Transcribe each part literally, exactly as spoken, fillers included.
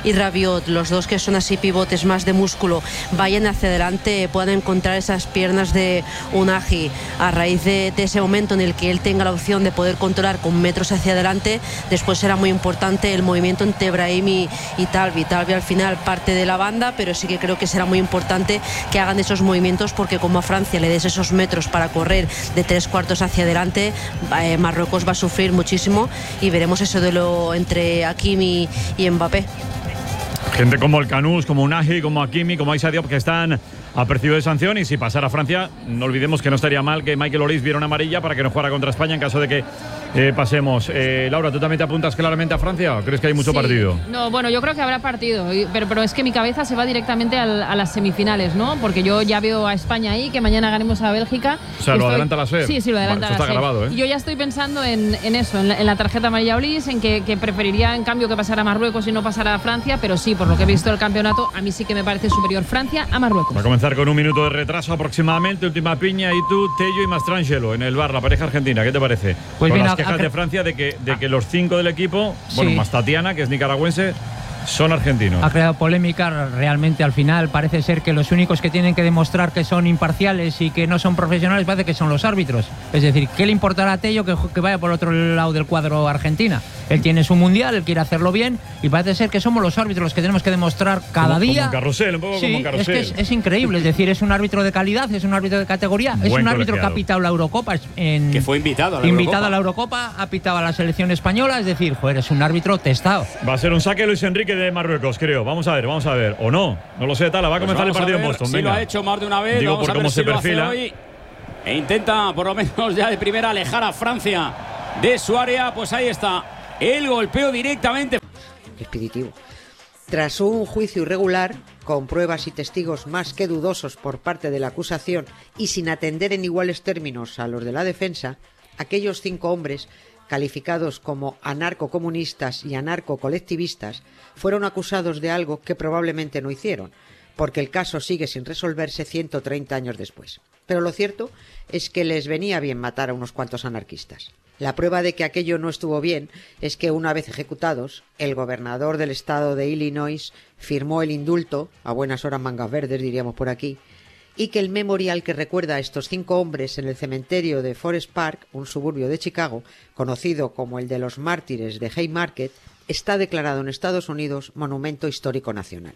y Rabiot, los dos que son así pivotes más de músculo, vayan hacia adelante, puedan encontrar esas piernas de Unai a raíz de, de ese momento en el que él tenga la opción de poder controlar con metros hacia adelante. Después será muy importante el movimiento entre Brahim y, y Talbi. Talbi al final parte de la banda, pero sí que creo que será muy importante que hagan esos movimientos, porque como a Francia le des esos metros para correr de tres cuartos hacia adelante, eh, Marruecos va a sufrir muchísimo y veremos ese duelo entre Hakimi y Mbappé. Gente como el Canús, como Unai, como Hakimi, como Aissa Diop, que están apercibidos de sanción, y si pasara a Francia, no olvidemos que no estaría mal que Michael Olise viera una amarilla para que no jugara contra España en caso de que eh, pasemos. Eh, Laura, ¿tú también te apuntas claramente a Francia o crees que hay mucho sí, partido? No, bueno, yo creo que habrá partido, pero, pero es que mi cabeza se va directamente al, a las semifinales, ¿no? Porque yo ya veo a España ahí, que mañana ganemos a Bélgica. O sea, ¿lo estoy... adelanta la SER? Sí, sí, lo adelanta vale, la está SER. grabado, ¿eh? Y yo ya estoy pensando en, en eso, en la, en la tarjeta amarilla Olise, en que, que preferiría en cambio que pasara a Marruecos y no pasara a Francia, pero sí, por lo que he visto del campeonato, a mí sí que me parece superior Francia a Marruecos. Va a comenzar con un minuto de retraso aproximadamente, última piña, y tú, Tello y Mastrangelo en el bar, la pareja argentina. ¿Qué te parece? Pues con bien, las a, quejas a, de Francia de que, de que los cinco del equipo, sí, bueno, más Tatiana, que es nicaragüense, son argentinos. Ha creado polémica realmente. Al final parece ser que los únicos que tienen que demostrar que son imparciales y que no son profesionales parece que son los árbitros. Es decir, ¿qué le importará a Tello que, que vaya por otro lado del cuadro Argentina? Él tiene su mundial, él quiere hacerlo bien, y parece ser que somos los árbitros los que tenemos que demostrar cada como, día. Como un carrusel, un poco sí, como un carrusel. Es que es, es increíble. Es decir, es un árbitro de calidad, es un árbitro de categoría, Buen es un árbitro colegiado. que ha pitado la Eurocopa. En, que fue invitado a la invitado Eurocopa. a la Eurocopa, ha pitado a la selección española. Es decir, joder, es un árbitro testado. Va a ser un saque Luis Enrique de Marruecos, creo. Vamos a ver, vamos a ver. O no, no lo sé, Tala. Va a comenzar Pues el partido a ver en Boston. Si Venga. lo ha hecho más de una vez. Digo, vamos por a ver cómo si se lo hace perfila. hoy. E intenta, por lo menos ya de primera, alejar a Francia de su área. Pues ahí está. El golpeo directamente. Expeditivo. Tras un juicio irregular, con pruebas y testigos más que dudosos por parte de la acusación y sin atender en iguales términos a los de la defensa, aquellos cinco hombres, calificados como anarcocomunistas y anarcocolectivistas, fueron acusados de algo que probablemente no hicieron, porque el caso sigue sin resolverse ciento treinta años después. Pero lo cierto es que les venía bien matar a unos cuantos anarquistas. La prueba de que aquello no estuvo bien es que, una vez ejecutados, el gobernador del estado de Illinois firmó el indulto, a buenas horas mangas verdes diríamos por aquí, y que el memorial que recuerda a estos cinco hombres en el cementerio de Forest Park, un suburbio de Chicago, conocido como el de los mártires de Haymarket, está declarado en Estados Unidos Monumento Histórico Nacional.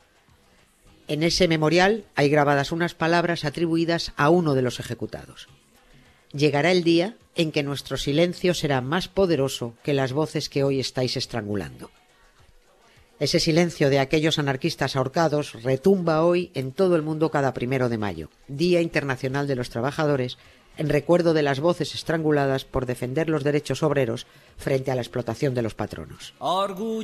En ese memorial hay grabadas unas palabras atribuidas a uno de los ejecutados. Llegará el día en que nuestro silencio será más poderoso que las voces que hoy estáis estrangulando. Ese silencio de aquellos anarquistas ahorcados retumba hoy en todo el mundo cada primero de mayo, Día Internacional de los Trabajadores, en recuerdo de las voces estranguladas por defender los derechos obreros frente a la explotación de los patronos.